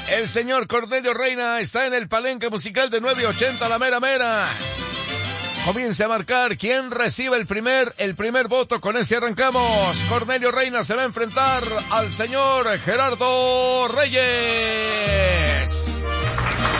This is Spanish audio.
El señor Cornelio Reina está en el palenque musical de 980 La Mera Mera. Comience a marcar quién recibe el primer voto. Con ese arrancamos. Cornelio Reina se va a enfrentar al señor Gerardo Reyes.